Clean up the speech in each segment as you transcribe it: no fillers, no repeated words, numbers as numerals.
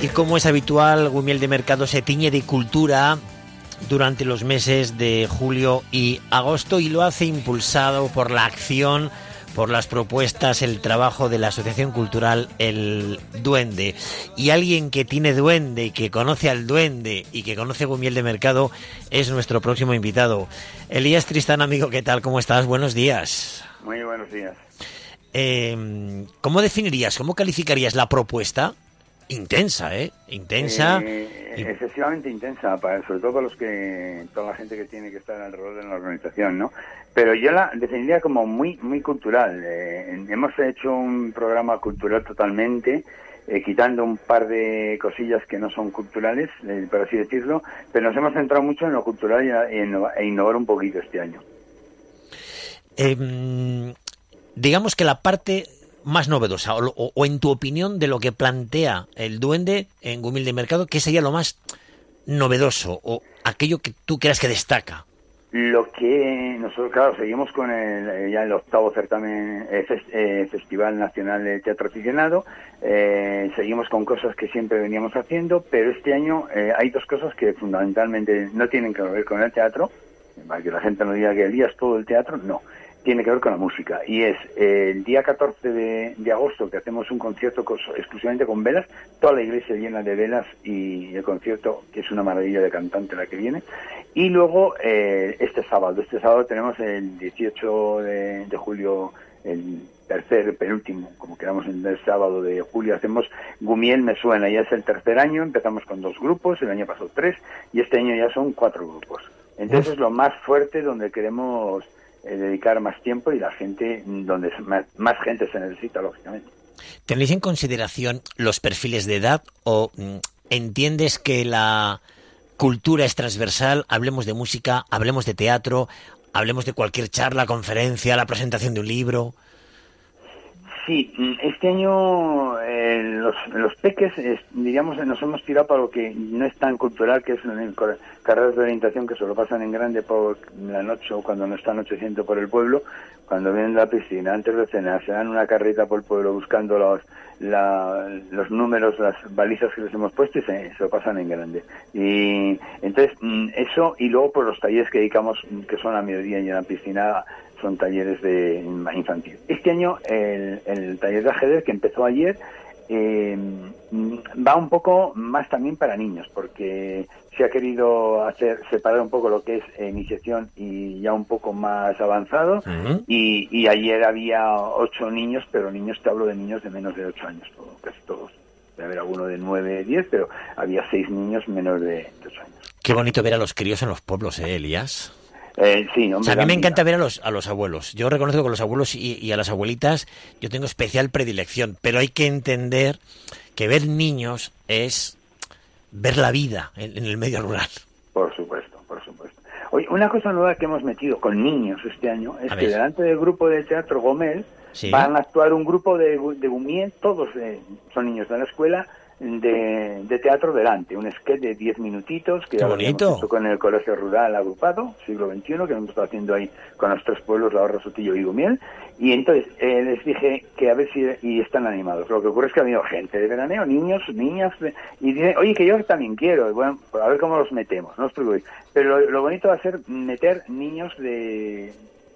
Y como es habitual, Gumiel de Mercado se tiñe de cultura durante los meses de julio y agosto y lo hace impulsado por la acción, por las propuestas, el trabajo de la Asociación Cultural El Duende. Y alguien que tiene duende, que conoce al duende y que conoce Gumiel de Mercado es nuestro próximo invitado. Elías Tristán, amigo, ¿qué tal? ¿Cómo estás? Buenos días. Muy buenos días. ¿Cómo definirías, cómo calificarías la propuesta? Intensa, Intensa. Excesivamente intensa, sobre todo toda la gente que tiene que estar alrededor de la organización, ¿no? Pero yo la definiría como muy cultural. Hemos hecho un programa cultural totalmente, quitando un par de cosillas que no son culturales, por así decirlo, pero nos hemos centrado mucho en lo cultural e innovar un poquito este año. Digamos que la parte más novedosa, o en tu opinión, de lo que plantea el duende en Gumiel de Mercado, ¿qué sería lo más novedoso o aquello que tú creas que destaca? Lo que nosotros, claro, seguimos con ya el octavo certamen Festival Nacional de Teatro Aficionado, seguimos con cosas que siempre veníamos haciendo, pero este año hay dos cosas que fundamentalmente no tienen que ver con el teatro, para que la gente no diga que el día es todo el teatro, no. Tiene que ver con la música, y es el día 14 de agosto que hacemos un concierto exclusivamente con velas, toda la iglesia llena de velas, y el concierto, que es una maravilla de cantante la que viene, y luego este sábado tenemos el 18 de julio, el penúltimo, como quedamos en el sábado de julio, hacemos Gumiel Me Suena, ya es el tercer año, empezamos con 2 grupos, el año pasado 3, y este año ya son 4 grupos. Entonces es lo más fuerte, donde queremos dedicar más tiempo, y la gente, donde más gente se necesita, lógicamente. ¿Tenéis en consideración los perfiles de edad o entiendes que la cultura es transversal? Hablemos de música, hablemos de teatro, hablemos de cualquier charla, conferencia, la presentación de un libro. Sí, este año los peques, diríamos, nos hemos tirado para lo que no es tan cultural, que es carreras de orientación que se lo pasan en grande por la noche, o cuando no está anocheciendo, por el pueblo, cuando vienen a la piscina, antes de cenar, se dan una carreta por el pueblo buscando los números, las balizas que les hemos puesto, y se lo pasan en grande. Y entonces, eso, y luego por los talleres que dedicamos, que son a mediodía y en la piscina, son talleres de infantil. Este año el taller de ajedrez, que empezó ayer, va un poco más también para niños, porque se ha querido separar un poco lo que es iniciación y ya un poco más avanzado. Uh-huh. Y ayer había 8 niños, pero niños, te hablo de niños de menos de 8 años, casi todos. Debe haber alguno de 9, 10, pero había 6 niños menores de 8 años. Qué bonito ver a los críos en los pueblos, Elías. Sí, hombre, a mí me encanta ver a los abuelos. Yo reconozco que con los abuelos y a las abuelitas yo tengo especial predilección, pero hay que entender que ver niños es ver la vida en el medio rural. Por supuesto. Oye, una cosa nueva que hemos metido con niños este año es que delante del grupo de teatro Gomel, ¿sí?, van a actuar un grupo de Gumiel, todos son niños de la escuela, de teatro delante, un sketch de 10 minutitos que ya lo hemos hecho con el colegio rural agrupado, siglo XXI, que hemos estado haciendo ahí con los 3 pueblos, La Horra, Sotillo y Gumiel, y entonces les dije que a ver y están animados. Lo que ocurre es que ha habido gente de veraneo, niños, niñas, y dicen, oye, que yo también quiero, y bueno, pues a ver cómo los metemos, no os preocupéis. Pero lo bonito va a ser meter niños de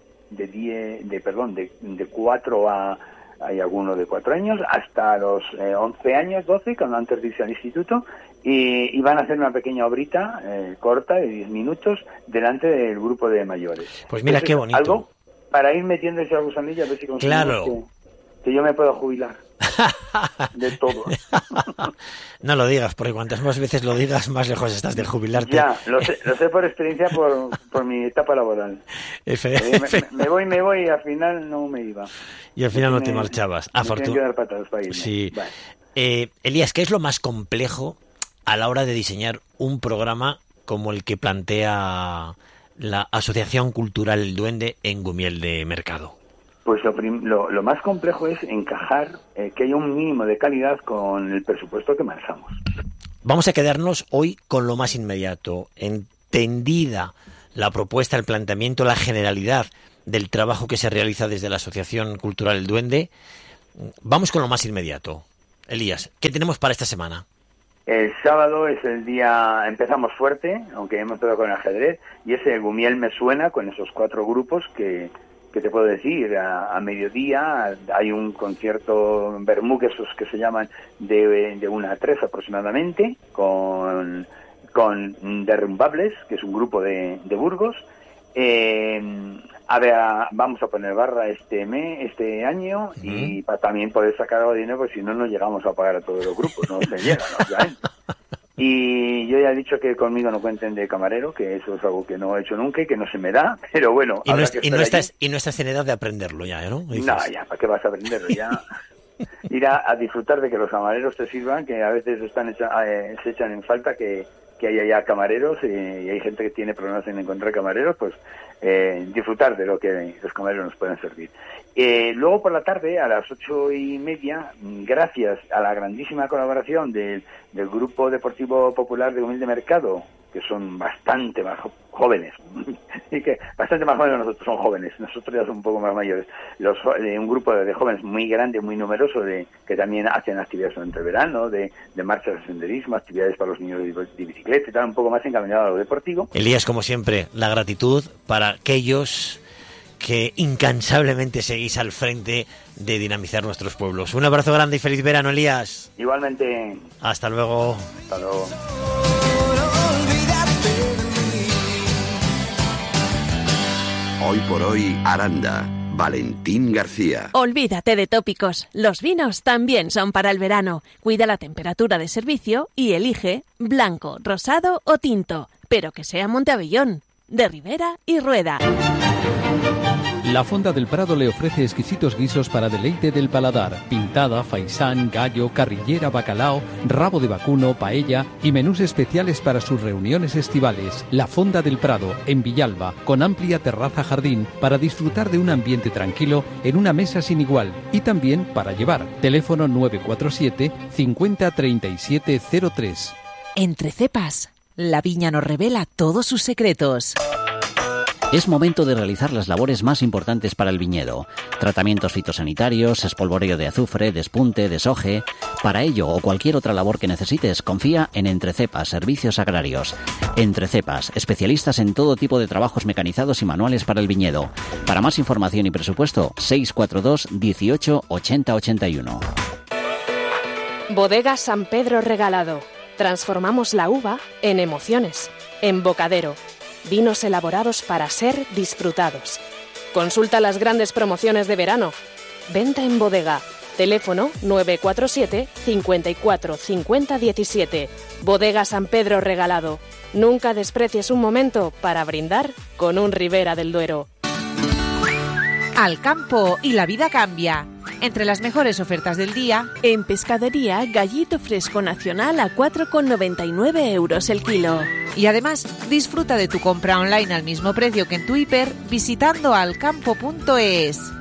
4 a... Hay algunos de 4 años, hasta los 11 años, 12, cuando antes de irse al instituto, y van a hacer una pequeña obrita corta, de 10 minutos, delante del grupo de mayores. Pues mira, entonces, qué bonito. Algo para ir metiéndose a gusanillo, a ver si conseguimos, claro, que yo me pueda jubilar de todo. No lo digas, porque cuantas más veces lo digas, más lejos estás de jubilarte. Ya, lo sé por experiencia, por mi etapa laboral. Me voy, y al final no me iba. Y al final no te marchabas. Tienen que dar patadas para irme. Sí. Vale. Elías, ¿qué es lo más complejo a la hora de diseñar un programa como el que plantea la Asociación Cultural El Duende en Gumiel de Mercado? Pues lo más complejo es encajar, que haya un mínimo de calidad con el presupuesto que manejamos. Vamos a quedarnos hoy con lo más inmediato. Entendida la propuesta, el planteamiento, la generalidad del trabajo que se realiza desde la Asociación Cultural El Duende, vamos con lo más inmediato. Elías, ¿qué tenemos para esta semana? El sábado es el día, empezamos fuerte, aunque hemos empezado con el ajedrez, y ese Gumiel me suena con esos 4 grupos que te puedo decir. A mediodía hay un concierto en Bermú, que esos que se llaman de 1 a 3 aproximadamente, con Derrumbables, que es un grupo de Burgos. Vamos a poner barra este año, y para también poder sacar algo de dinero, porque si no, no llegamos a pagar a todos los grupos, no se llegan, obviamente. Y yo ya he dicho que conmigo no cuenten de camarero, que eso es algo que no he hecho nunca y que no se me da, pero bueno. Y no estás en edad de aprenderlo ya, ¿no? No, ya, ¿para qué vas a aprenderlo? Ya ir a disfrutar de que los camareros te sirvan, que a veces se echan en falta que haya ya camareros, y hay gente que tiene problemas en encontrar camareros, pues disfrutar de lo que los camareros nos pueden servir. Luego por la tarde, a las 8:30, gracias a la grandísima colaboración del Grupo Deportivo Popular de Humilde Mercado, que son bastante más jóvenes, y que bastante más jóvenes, nosotros son jóvenes, nosotros ya somos un poco más mayores, un grupo de jóvenes muy grande, muy numeroso, que también hacen actividades durante el verano, de marchas de senderismo, actividades para los niños de bicicleta y tal, un poco más encaminado a lo deportivo. Elías, como siempre, la gratitud para aquellos que incansablemente seguís al frente de dinamizar nuestros pueblos. Un abrazo grande y feliz verano, Elías. Igualmente. Hasta luego. Hasta luego. Hoy por hoy, Aranda. Valentín García. Olvídate de tópicos. Los vinos también son para el verano. Cuida la temperatura de servicio y elige blanco, rosado o tinto, pero que sea Monteavellón, de Ribera y Rueda. La Fonda del Prado le ofrece exquisitos guisos para deleite del paladar: pintada, faisán, gallo, carrillera, bacalao, rabo de vacuno, paella y menús especiales para sus reuniones estivales. La Fonda del Prado, en Villalba, con amplia terraza jardín para disfrutar de un ambiente tranquilo en una mesa sin igual, y también para llevar. Teléfono 947 50 37 03. Entre cepas, la viña nos revela todos sus secretos. Es momento de realizar las labores más importantes para el viñedo: tratamientos fitosanitarios, espolvoreo de azufre, despunte, deshoje. Para ello o cualquier otra labor que necesites, confía en Entre Cepas Servicios Agrarios. Entre Cepas, especialistas en todo tipo de trabajos mecanizados y manuales para el viñedo. Para más información y presupuesto, 642 18 80 81. Bodega San Pedro Regalado. Transformamos la uva en emociones, en bocadero. Vinos elaborados para ser disfrutados. Consulta las grandes promociones de verano. Venta en bodega. Teléfono 947 54 50 17. Bodega San Pedro Regalado. Nunca desprecies un momento para brindar con un Ribera del Duero. Al campo y la vida cambia. Entre las mejores ofertas del día, en pescadería, gallito fresco nacional a 4,99 € el kilo. Y además, disfruta de tu compra online al mismo precio que en tu hiper visitando alcampo.es.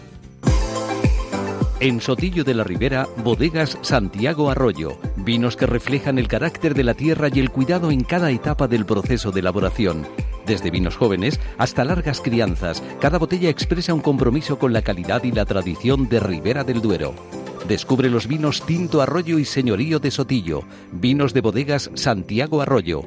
En Sotillo de la Ribera, Bodegas Santiago Arroyo. Vinos que reflejan el carácter de la tierra y el cuidado en cada etapa del proceso de elaboración. Desde vinos jóvenes hasta largas crianzas, cada botella expresa un compromiso con la calidad y la tradición de Ribera del Duero. Descubre los vinos Tinto Arroyo y Señorío de Sotillo. Vinos de Bodegas Santiago Arroyo.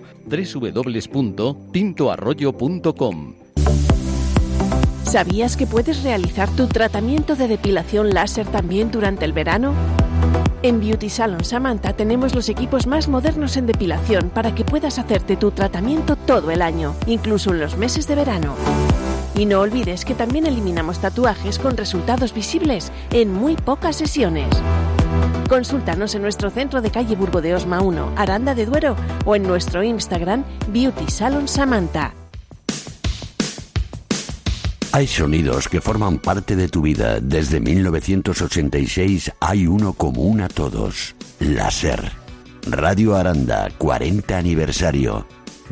www.tintoarroyo.com. ¿Sabías que puedes realizar tu tratamiento de depilación láser también durante el verano? En Beauty Salon Samantha tenemos los equipos más modernos en depilación para que puedas hacerte tu tratamiento todo el año, incluso en los meses de verano. Y no olvides que también eliminamos tatuajes con resultados visibles en muy pocas sesiones. Consúltanos en nuestro centro de calle Burgo de Osma 1, Aranda de Duero, o en nuestro Instagram Beauty Salon Samantha. Hay sonidos que forman parte de tu vida. Desde 1986 hay uno común a todos: la SER. Radio Aranda, 40 aniversario.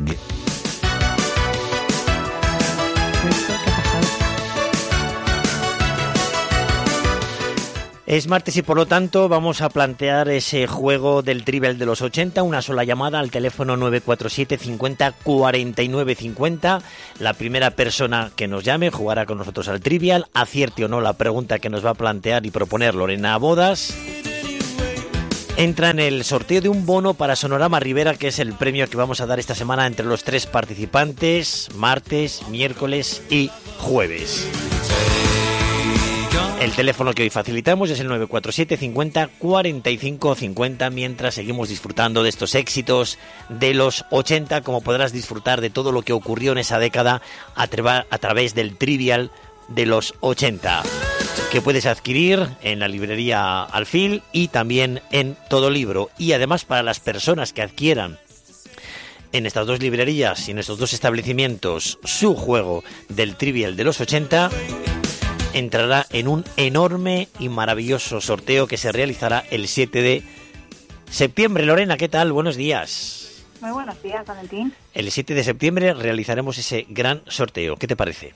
Es martes y por lo tanto vamos a plantear ese juego del Trivial de los 80, una sola llamada al teléfono 947 50 49 50. La primera persona que nos llame jugará con nosotros al Trivial, acierte o no la pregunta que nos va a plantear y proponer Lorena Bodas. entra en el sorteo de un bono para Sonorama Ribera, que es el premio que vamos a dar esta semana entre los 3 participantes, martes, miércoles y jueves. El teléfono que hoy facilitamos es el 947 50 45 50, mientras seguimos disfrutando de estos éxitos de los 80, como podrás disfrutar de todo lo que ocurrió en esa década a través del Trivial de los 80, que puedes adquirir en la librería Alfil y también en Todo Libro. Y además, para las personas que adquieran en estas 2 librerías y en estos 2 establecimientos su juego del Trivial de los 80, entrará en un enorme y maravilloso sorteo que se realizará el 7 de septiembre. Lorena, ¿qué tal? Buenos días. Muy buenos días, Valentín. El 7 de septiembre realizaremos ese gran sorteo. ¿Qué te parece?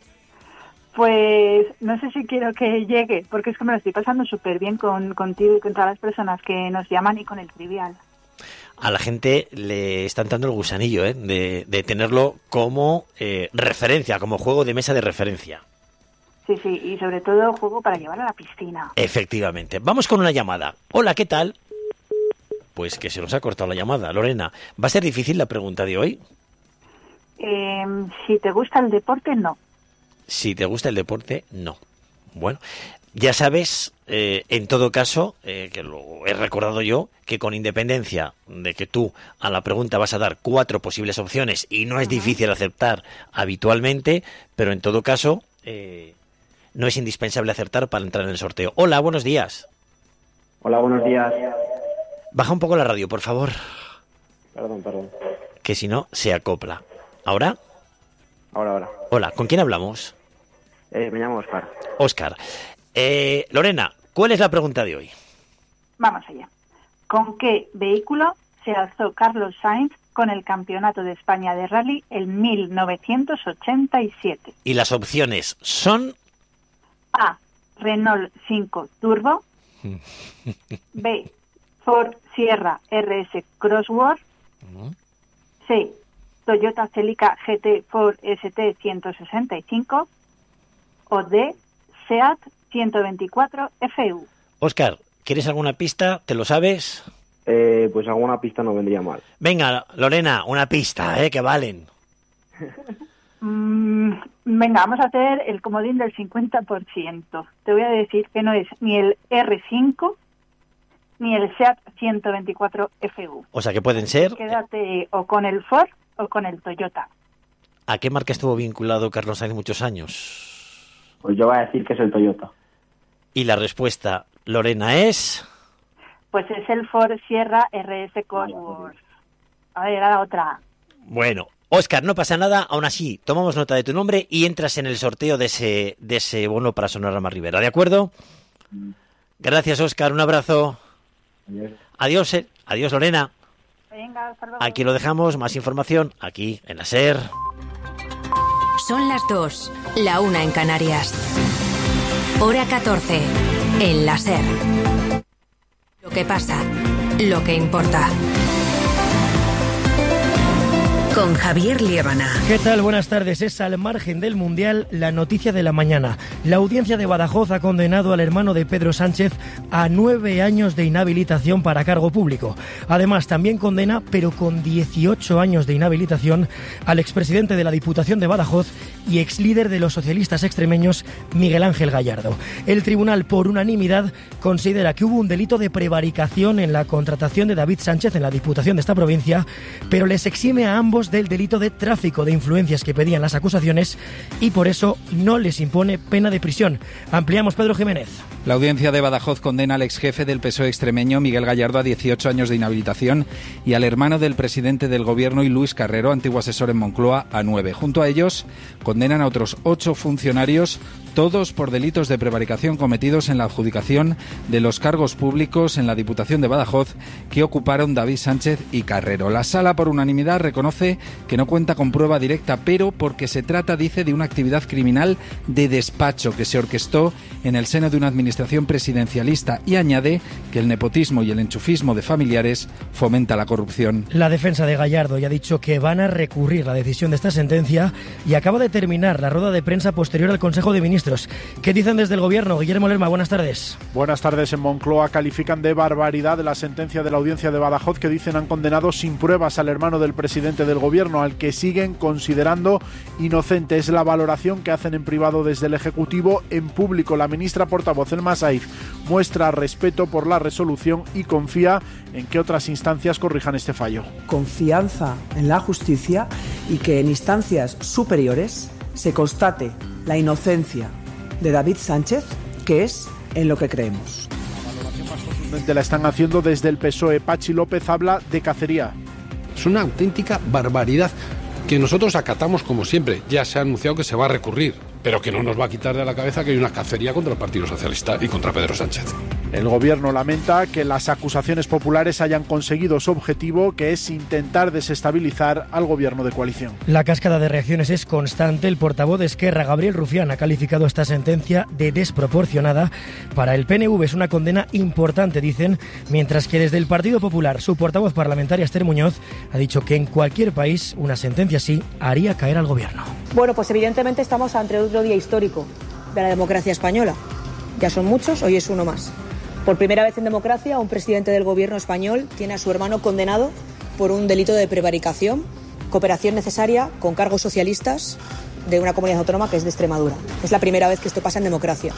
Pues no sé si quiero que llegue, porque es que me lo estoy pasando súper bien contigo y con todas las personas que nos llaman y con el Trivial. A la gente le está entrando el gusanillo, de tenerlo como referencia, como juego de mesa de referencia. Sí, y sobre todo juego para llevar a la piscina. Efectivamente. Vamos con una llamada. Hola, ¿qué tal? Pues que se nos ha cortado la llamada. Lorena, ¿va a ser difícil la pregunta de hoy? Si te gusta el deporte, no. Si te gusta el deporte, no. Bueno, ya sabes, en todo caso, que lo he recordado yo, que con independencia de que tú a la pregunta vas a dar 4 posibles opciones y no es difícil aceptar habitualmente, pero en todo caso... no es indispensable acertar para entrar en el sorteo. Hola, buenos días. Hola, buenos días. Baja un poco la radio, por favor. Perdón. Que si no, se acopla. ¿Ahora? Ahora. Hola, ¿con quién hablamos? Me llamo Óscar. Óscar. Lorena, ¿cuál es la pregunta de hoy? Vamos allá. ¿Con qué vehículo se alzó Carlos Sainz con el Campeonato de España de Rally en 1987? Y las opciones son... A. Renault 5 Turbo. B. Ford Sierra RS Crosswork. C. Toyota Celica GT Ford ST 165. O D. Seat 124 FU. Óscar, ¿quieres alguna pista? ¿Te lo sabes? Pues alguna pista no vendría mal. Venga, Lorena, una pista, que valen. Venga, vamos a hacer el comodín del 50%. Te voy a decir que no es ni el R5 ni el Seat 124 FU. O sea, que pueden ser... Quédate o con el Ford o con el Toyota. ¿A qué marca estuvo vinculado Carlos Sainz muchos años? Pues yo voy a decir que es el Toyota. Y la respuesta, Lorena, es... Pues es el Ford Sierra RS Cosworth. A ver, a la otra. Bueno, Óscar, no pasa nada, aún así, tomamos nota de tu nombre y entras en el sorteo de ese bono para Sonorama Ribera, ¿de acuerdo? Gracias, Óscar, un abrazo. Adiós, adiós, Lorena. Venga, hasta luego. Aquí lo dejamos, más información, aquí, en la SER. Son las 2, la 1 en Canarias. Hora 14, en la SER. Lo que pasa, lo que importa. Con Javier Liébana. ¿Qué tal? Buenas tardes. Es al margen del Mundial la noticia de la mañana. La audiencia de Badajoz ha condenado al hermano de Pedro Sánchez a 9 años de inhabilitación para cargo público. Además, también condena, pero con 18 años de inhabilitación, al expresidente de la Diputación de Badajoz y exlíder de los socialistas extremeños, Miguel Ángel Gallardo. El tribunal, por unanimidad, considera que hubo un delito de prevaricación en la contratación de David Sánchez en la Diputación de esta provincia, pero les exime a ambos del delito de tráfico de influencias que pedían las acusaciones y por eso no les impone pena de prisión. Ampliamos, Pedro Jiménez. La audiencia de Badajoz condena al exjefe del PSOE extremeño, Miguel Gallardo, a 18 años de inhabilitación y al hermano del presidente del Gobierno y Luis Carrero, antiguo asesor en Moncloa, a 9. Junto a ellos, condenan a otros 8 funcionarios, todos por delitos de prevaricación cometidos en la adjudicación de los cargos públicos en la Diputación de Badajoz que ocuparon David Sánchez y Carrero. La Sala, por unanimidad, reconoce dice que no cuenta con prueba directa, pero porque se trata, dice, de una actividad criminal de despacho que se orquestó en el seno de una administración presidencialista, y añade que el nepotismo y el enchufismo de familiares fomenta la corrupción. La defensa de Gallardo ya ha dicho que van a recurrir la decisión de esta sentencia y acaba de terminar la rueda de prensa posterior al Consejo de Ministros. ¿Qué dicen desde el Gobierno? Guillermo Lerma, buenas tardes. Buenas tardes. En Moncloa califican de barbaridad la sentencia de la Audiencia de Badajoz, que dicen han condenado sin pruebas al hermano del presidente del Gobierno, al que siguen considerando inocente. Es la valoración que hacen en privado desde el Ejecutivo. En público, la ministra portavoz Elma Saiz muestra respeto por la resolución y confía en que otras instancias corrijan este fallo. Confianza en la justicia y que en instancias superiores se constate la inocencia de David Sánchez, que es en lo que creemos. La valoración más contundente la están haciendo desde el PSOE. Pachi López habla de cacería. Es una auténtica barbaridad que nosotros acatamos como siempre. Ya se ha anunciado que se va a recurrir, pero que no nos va a quitar de la cabeza que hay una cacería contra el Partido Socialista y contra Pedro Sánchez. El Gobierno lamenta que las acusaciones populares hayan conseguido su objetivo, que es intentar desestabilizar al Gobierno de coalición. La cascada de reacciones es constante. El portavoz de Esquerra, Gabriel Rufián, ha calificado esta sentencia de desproporcionada. Para el PNV es una condena importante, dicen, mientras que desde el Partido Popular, su portavoz parlamentaria, Esther Muñoz, ha dicho que en cualquier país una sentencia así haría caer al Gobierno. Bueno, pues evidentemente estamos ante otro día histórico de la democracia española. Ya son muchos, hoy es uno más. Por primera vez en democracia, un presidente del Gobierno español tiene a su hermano condenado por un delito de prevaricación, cooperación necesaria con cargos socialistas de una comunidad autónoma que es de Extremadura. Es la primera vez que esto pasa en democracia.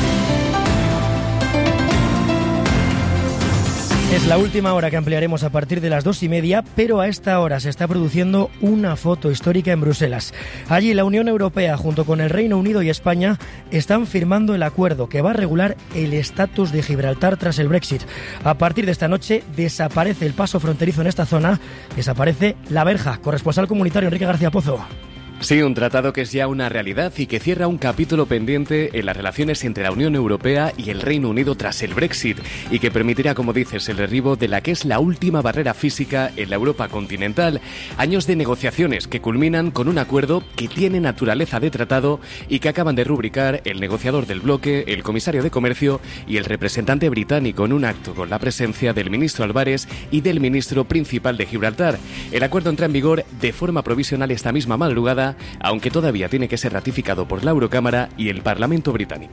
Es la última hora que ampliaremos a partir de las 2:30, pero a esta hora se está produciendo una foto histórica en Bruselas. Allí la Unión Europea, junto con el Reino Unido y España, están firmando el acuerdo que va a regular el estatus de Gibraltar tras el Brexit. A partir de esta noche desaparece el paso fronterizo en esta zona, desaparece la verja. Corresponsal comunitario Enrique García Pozo. Sí, un tratado que es ya una realidad y que cierra un capítulo pendiente en las relaciones entre la Unión Europea y el Reino Unido tras el Brexit, y que permitirá, como dices, el derribo de la que es la última barrera física en la Europa continental. Años de negociaciones que culminan con un acuerdo que tiene naturaleza de tratado y que acaban de rubricar el negociador del bloque, el comisario de Comercio y el representante británico en un acto con la presencia del ministro Álvarez y del ministro principal de Gibraltar. El acuerdo entra en vigor de forma provisional esta misma madrugada, aunque todavía tiene que ser ratificado por la Eurocámara y el Parlamento británico.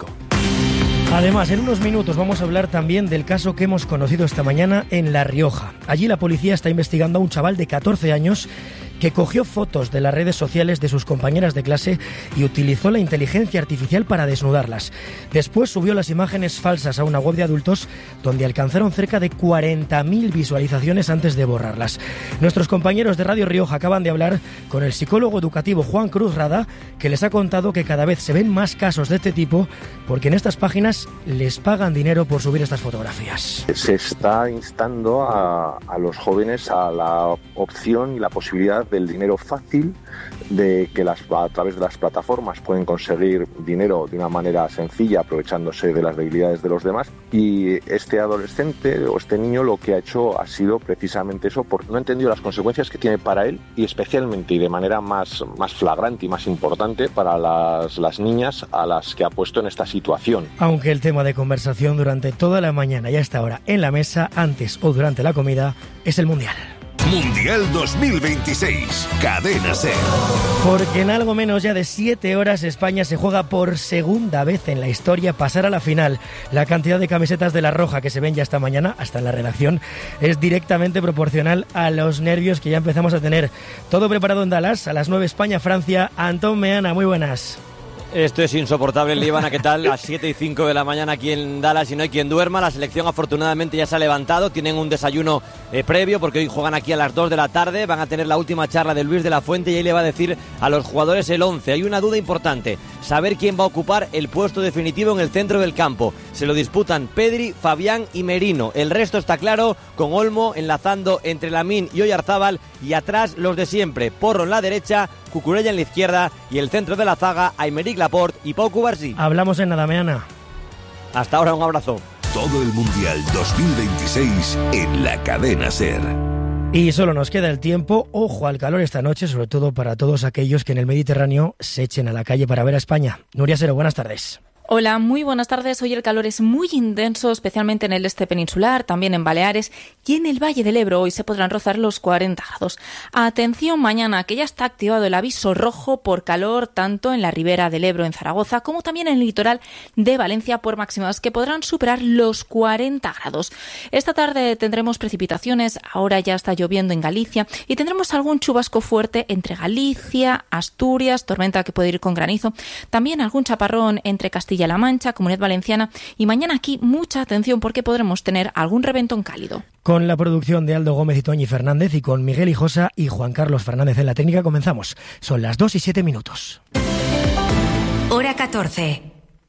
Además, en unos minutos vamos a hablar también del caso que hemos conocido esta mañana en La Rioja. Allí la policía está investigando a un chaval de 14 años que cogió fotos de las redes sociales de sus compañeras de clase y utilizó la inteligencia artificial para desnudarlas. Después subió las imágenes falsas a una web de adultos donde alcanzaron cerca de 40.000 visualizaciones antes de borrarlas. Nuestros compañeros de Radio Rioja acaban de hablar con el psicólogo educativo Juan Cruz Rada, que les ha contado que cada vez se ven más casos de este tipo porque en estas páginas les pagan dinero por subir estas fotografías. Se está instando a los jóvenes a la opción y la posibilidad del dinero fácil, de que a través de las plataformas pueden conseguir dinero de una manera sencilla aprovechándose de las debilidades de los demás, y este adolescente o este niño lo que ha hecho ha sido precisamente eso, porque no ha entendido las consecuencias que tiene para él y especialmente y de manera más flagrante y más importante para las niñas a las que ha puesto en esta situación. Aunque el tema de conversación durante toda la mañana y hasta ahora en la mesa, antes o durante la comida, es el Mundial. Mundial 2026, Cadena SER. Porque en algo menos ya de 7 horas España se juega por segunda vez en la historia pasar a la final. La cantidad de camisetas de la Roja que se ven ya esta mañana, hasta en la redacción, es directamente proporcional a los nervios que ya empezamos a tener. Todo preparado en Dallas, a las 9 España-Francia. Antón Meana, muy buenas. Esto es insoportable, Líbana, ¿qué tal? Las 7:05 de la mañana aquí en Dallas y no hay quien duerma. La selección afortunadamente ya se ha levantado, tienen un desayuno previo porque hoy juegan aquí a las 2 de la tarde, van a tener la última charla de Luis de la Fuente y ahí le va a decir a los jugadores el 11. Hay una duda importante, saber quién va a ocupar el puesto definitivo en el centro del campo. Se lo disputan Pedri, Fabián y Merino. El resto está claro, con Olmo enlazando entre Lamine y Oyarzábal y atrás los de siempre, Porro en la derecha, Cucurella en la izquierda y el centro de la zaga, Aymeric Laporte y Pau Cubarsí. Hablamos en nada, Meana. Hasta ahora, un abrazo. Todo el Mundial 2026 en la Cadena SER. Y solo nos queda el tiempo. Ojo al calor esta noche, sobre todo para todos aquellos que en el Mediterráneo se echen a la calle para ver a España. Nuria Sero, buenas tardes. Hola, muy buenas tardes. Hoy el calor es muy intenso, especialmente en el este peninsular, también en Baleares y en el Valle del Ebro. Hoy se podrán rozar los 40 grados. Atención mañana, que ya está activado el aviso rojo por calor, tanto en la ribera del Ebro en Zaragoza, como también en el litoral de Valencia, por máximas que podrán superar los 40 grados. Esta tarde tendremos precipitaciones, ahora ya está lloviendo en Galicia, y tendremos algún chubasco fuerte entre Galicia, Asturias, tormenta que puede ir con granizo, también algún chaparrón entre Castilla-La Mancha, Comunidad Valenciana, y mañana aquí mucha atención porque podremos tener algún reventón cálido. Con la producción de Aldo Gómez y Toñi Fernández y con Miguel Hijosa y Juan Carlos Fernández en la técnica comenzamos. Son las 2:07. Hora 14.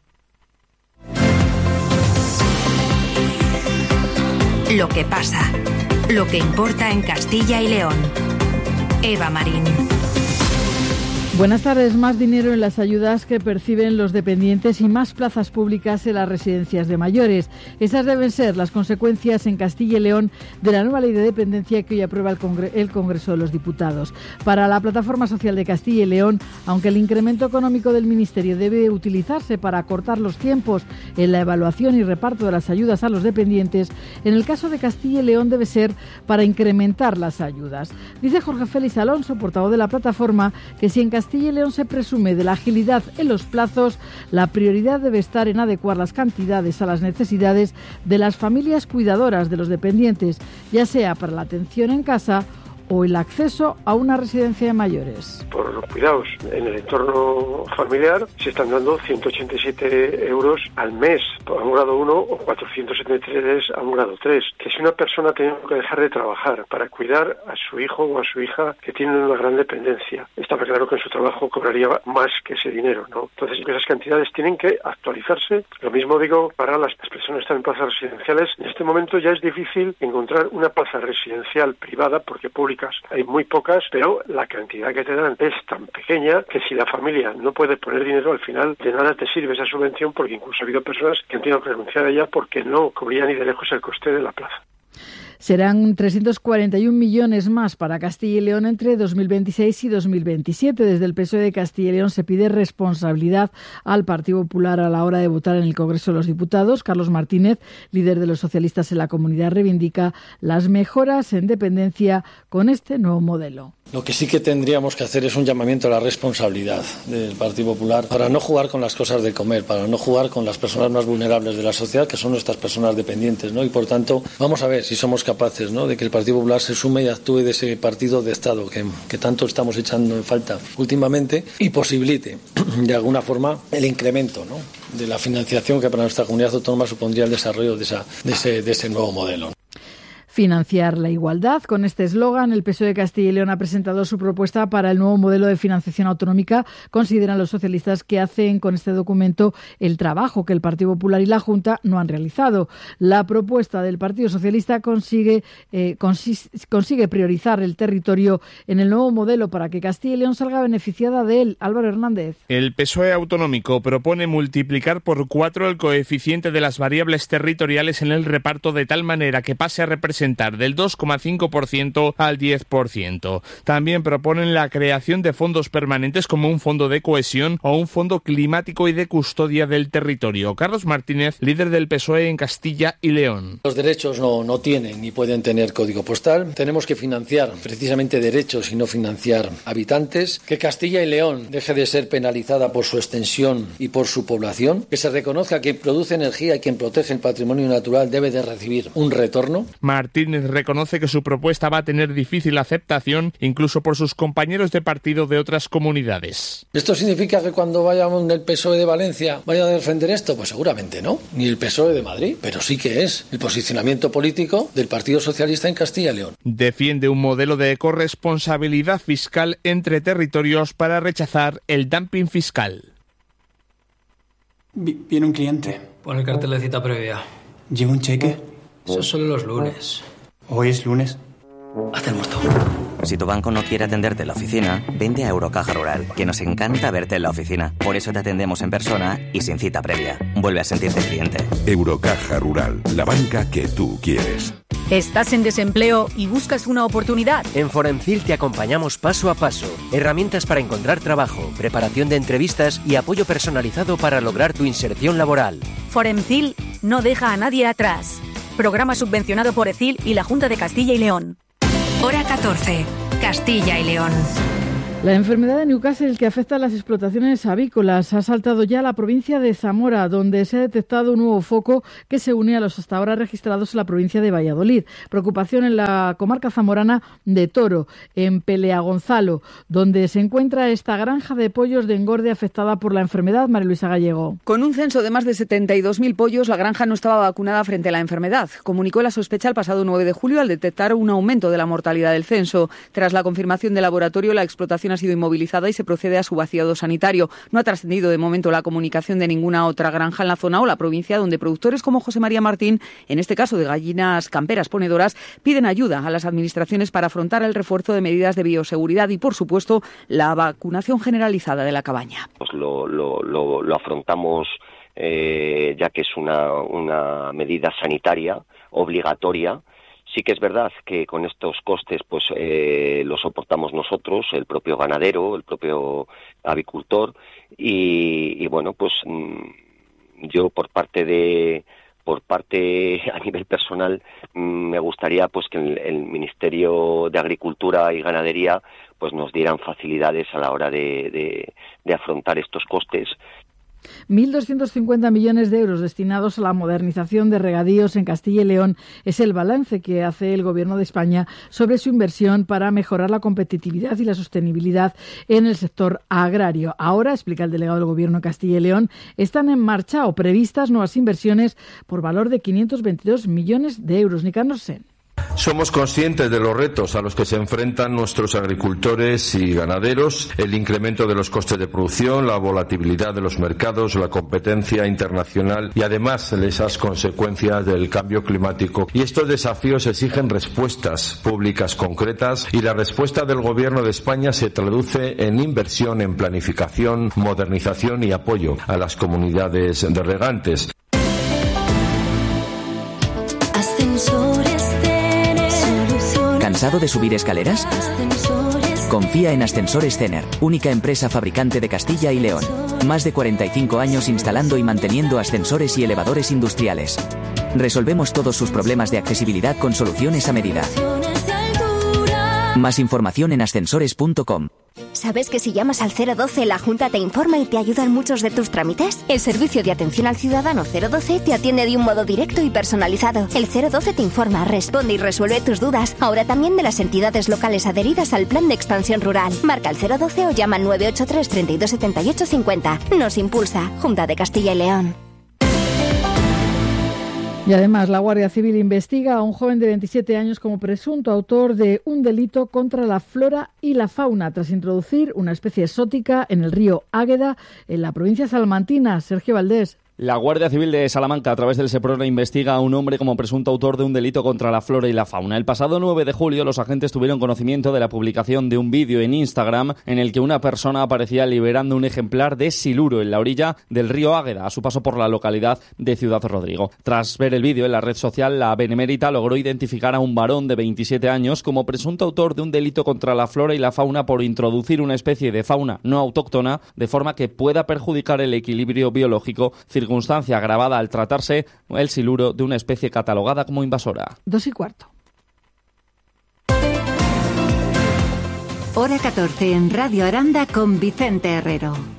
Lo que pasa, lo que importa en Castilla y León. Eva Marín. Buenas tardes. Más dinero en las ayudas que perciben los dependientes y más plazas públicas en las residencias de mayores. Esas deben ser las consecuencias en Castilla y León de la nueva ley de dependencia que hoy aprueba el Congreso de los Diputados. Para la Plataforma Social de Castilla y León, aunque el incremento económico del Ministerio debe utilizarse para acortar los tiempos en la evaluación y reparto de las ayudas a los dependientes, en el caso de Castilla y León debe ser para incrementar las ayudas. Dice Jorge Félix Alonso, portavoz de la plataforma, que si en Castilla y León se presume de la agilidad en los plazos, la prioridad debe estar en adecuar las cantidades a las necesidades de las familias cuidadoras de los dependientes, ya sea para la atención en casa o el acceso a una residencia de mayores. Por los cuidados en el entorno familiar se están dando 187 euros al mes a un grado 1 o 473 a un grado 3. Que si una persona tiene que dejar de trabajar para cuidar a su hijo o a su hija que tiene una gran dependencia, está claro que en su trabajo cobraría más que ese dinero, ¿no? Entonces esas cantidades tienen que actualizarse. Lo mismo digo para las personas que están en plazas residenciales. En este momento ya es difícil encontrar una plaza residencial privada porque pública hay muy pocas, pero la cantidad que te dan es tan pequeña que si la familia no puede poner dinero, al final de nada te sirve esa subvención, porque incluso ha habido personas que han tenido que renunciar a ella porque no cubría ni de lejos el coste de la plaza. Serán 341 millones más para Castilla y León entre 2026 y 2027. Desde el PSOE de Castilla y León se pide responsabilidad al Partido Popular a la hora de votar en el Congreso de los Diputados. Carlos Martínez, líder de los socialistas en la comunidad, reivindica las mejoras en dependencia con este nuevo modelo. Lo que sí que tendríamos que hacer es un llamamiento a la responsabilidad del Partido Popular para no jugar con las cosas de comer, para no jugar con las personas más vulnerables de la sociedad, que son nuestras personas dependientes, ¿no? Y por tanto, vamos a ver si somos capaces, ¿no?, de que el Partido Popular se sume y actúe de ese partido de Estado que tanto estamos echando en falta últimamente y posibilite de alguna forma el incremento, ¿no?, de la financiación que para nuestra comunidad autónoma supondría el desarrollo de ese nuevo modelo. Financiar la igualdad. Con este eslogan, el PSOE de Castilla y León ha presentado su propuesta para el nuevo modelo de financiación autonómica. Consideran los socialistas que hacen con este documento el trabajo que el Partido Popular y la Junta no han realizado. La propuesta del Partido Socialista consigue priorizar el territorio en el nuevo modelo para que Castilla y León salga beneficiada de él. Álvaro Hernández. El PSOE autonómico propone multiplicar por 4 el coeficiente de las variables territoriales en el reparto de tal manera que pase a representar del 2,5% al 10%. También proponen la creación de fondos permanentes como un fondo de cohesión o un fondo climático y de custodia del territorio. Carlos Martínez, líder del PSOE en Castilla y León. Los derechos no tienen ni pueden tener código postal. Tenemos que financiar precisamente derechos y no financiar habitantes. Que Castilla y León deje de ser penalizada por su extensión y por su población. Que se reconozca que quien produce energía y quien protege el patrimonio natural debe de recibir un retorno. Martínez reconoce que su propuesta va a tener difícil aceptación incluso por sus compañeros de partido de otras comunidades. ¿Esto significa que cuando vaya el PSOE de Valencia vaya a defender esto? Pues seguramente no, ni el PSOE de Madrid, pero sí que es el posicionamiento político del Partido Socialista en Castilla y León. Defiende un modelo de corresponsabilidad fiscal entre territorios para rechazar el dumping fiscal. Viene un cliente. Pon el cartel de cita previa. ¿Lleva un cheque? Eso solo los lunes. ¿Hoy es lunes? Haz el muerto. Si tu banco no quiere atenderte en la oficina, vente a Eurocaja Rural, que nos encanta verte en la oficina. Por eso te atendemos en persona y sin cita previa. Vuelve a sentirte cliente. Eurocaja Rural, la banca que tú quieres. ¿Estás en desempleo y buscas una oportunidad? En Foremcil te acompañamos paso a paso. Herramientas para encontrar trabajo, preparación de entrevistas y apoyo personalizado para lograr tu inserción laboral. Foremcil no deja a nadie atrás. Programa subvencionado por ECIL y la Junta de Castilla y León. Hora 14. Castilla y León. La enfermedad de Newcastle que afecta a las explotaciones avícolas ha saltado ya a la provincia de Zamora, donde se ha detectado un nuevo foco que se une a los hasta ahora registrados en la provincia de Valladolid. Preocupación en la comarca zamorana de Toro, en Peleagonzalo, donde se encuentra esta granja de pollos de engorde afectada por la enfermedad. María Luisa Gallego. Con un censo de más de 72.000 pollos, la granja no estaba vacunada frente a la enfermedad. Comunicó la sospecha el pasado 9 de julio al detectar un aumento de la mortalidad del censo. Tras la confirmación del laboratorio, la explotación ha sido inmovilizada y se procede a su vaciado sanitario. No ha trascendido de momento la comunicación de ninguna otra granja en la zona o la provincia, donde productores como José María Martín, en este caso de gallinas camperas ponedoras, piden ayuda a las administraciones para afrontar el refuerzo de medidas de bioseguridad y, por supuesto, la vacunación generalizada de la cabaña. Pues lo afrontamos ya que es una medida sanitaria obligatoria. Sí que es verdad que con estos costes pues los soportamos nosotros, el propio ganadero, el propio avicultor y bueno, pues yo por parte a nivel personal me gustaría pues que el Ministerio de Agricultura y Ganadería pues nos dieran facilidades a la hora de afrontar estos costes. 1.250 millones de euros destinados a la modernización de regadíos en Castilla y León es el balance que hace el Gobierno de España sobre su inversión para mejorar la competitividad y la sostenibilidad en el sector agrario. Ahora, explica el delegado del Gobierno de Castilla y León, están en marcha o previstas nuevas inversiones por valor de 522 millones de euros. Nicanor Sen. Somos conscientes de los retos a los que se enfrentan nuestros agricultores y ganaderos, el incremento de los costes de producción, la volatilidad de los mercados, la competencia internacional y además esas consecuencias del cambio climático. Y estos desafíos exigen respuestas públicas concretas y la respuesta del Gobierno de España se traduce en inversión en planificación, modernización y apoyo a las comunidades de regantes. ¿Cansado de subir escaleras? Confía en Ascensores Cener, única empresa fabricante de Castilla y León. Más de 45 años instalando y manteniendo ascensores y elevadores industriales. Resolvemos todos sus problemas de accesibilidad con soluciones a medida. Más información en ascensores.com. ¿Sabes que si llamas al 012 la Junta te informa y te ayuda en muchos de tus trámites? El servicio de atención al ciudadano 012 te atiende de un modo directo y personalizado. El 012 te informa, responde y resuelve tus dudas. Ahora también de las entidades locales adheridas al Plan de Expansión Rural. Marca el 012 o llama al 983 32 78 50. Nos impulsa, Junta de Castilla y León. Y además, la Guardia Civil investiga a un joven de 27 años como presunto autor de un delito contra la flora y la fauna, tras introducir una especie exótica en el río Águeda, en la provincia salmantina. Sergio Valdés. La Guardia Civil de Salamanca, a través del SEPRONA, investiga a un hombre como presunto autor de un delito contra la flora y la fauna. El pasado 9 de julio, los agentes tuvieron conocimiento de la publicación de un vídeo en Instagram en el que una persona aparecía liberando un ejemplar de siluro en la orilla del río Águeda, a su paso por la localidad de Ciudad Rodrigo. Tras ver el vídeo en la red social, la Benemérita logró identificar a un varón de 27 años como presunto autor de un delito contra la flora y la fauna por introducir una especie de fauna no autóctona de forma que pueda perjudicar el equilibrio biológico, circunstancia agravada al tratarse el siluro de una especie catalogada como invasora. 2:15. Hora 14 en Radio Aranda con Vicente Herrero.